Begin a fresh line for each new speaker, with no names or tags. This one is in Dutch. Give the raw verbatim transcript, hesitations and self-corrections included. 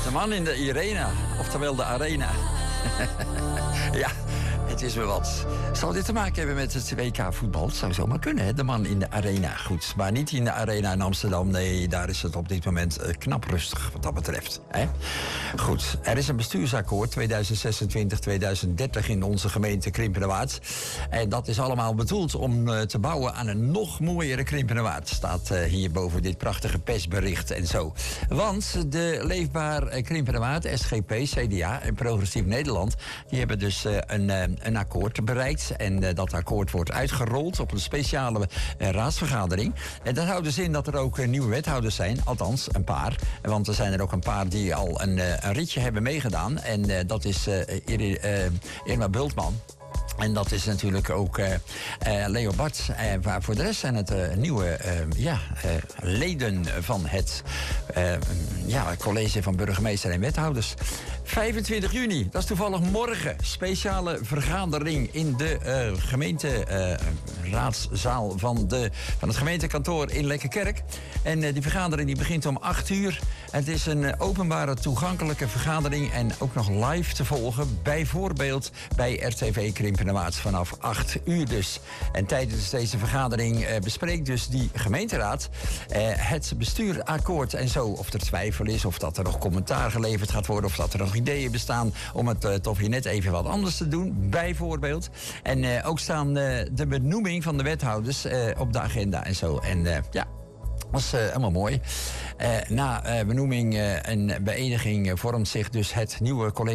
De man in de arena, oftewel de arena. Ja, het is weer wat. Zal dit te maken hebben met het W K voetbal? Het zou zomaar kunnen, hè? De man in de arena. Goed, maar niet in de arena in Amsterdam. Nee, daar is het op dit moment uh, knap rustig wat dat betreft. Hè? Goed, er is een bestuursakkoord tweeduizend zesentwintig tweeduizend dertig in onze gemeente Krimpenerwaard. En dat is allemaal bedoeld om uh, te bouwen aan een nog mooiere Krimpenerwaard. Staat uh, hier boven dit prachtige persbericht en zo. Want de Leefbaar Krimpenerwaard, S G P, C D A en Progressief Nederland, die hebben dus uh, een, uh, een akkoord bereikt. En uh, dat akkoord wordt uitgerold op een speciale uh, raadsvergadering. En dat houdt dus in dat er ook uh, nieuwe wethouders zijn. Althans, een paar. Want er zijn er ook een paar die al een, uh, een ritje hebben meegedaan. En uh, dat is uh, Ir- uh, Irma Bultman. En dat is natuurlijk ook uh, uh, Leo Bart. Uh, maar voor de rest zijn het uh, nieuwe uh, ja, uh, leden van het uh, ja, college van burgemeester en wethouders. vijfentwintig juni, dat is toevallig morgen. Speciale vergadering in de uh, gemeenteraadszaal uh, van, de, van het gemeentekantoor in Lekkerkerk. En uh, die vergadering die begint om acht uur. Het is een uh, openbare toegankelijke vergadering en ook nog live te volgen. Bijvoorbeeld bij R T V Krimpenerwaard vanaf acht uur dus. En tijdens deze vergadering uh, bespreekt dus die gemeenteraad uh, het bestuurakkoord en zo. Of er twijfel is, of dat er nog commentaar geleverd gaat worden, of dat er nog ideeën bestaan om het uh, toch weer net even wat anders te doen, bijvoorbeeld. En uh, ook staan uh, de benoeming van de wethouders uh, op de agenda en zo. En uh, ja, dat is uh, helemaal mooi. Uh, na uh, benoeming uh, en beëdiging uh, vormt zich dus het nieuwe college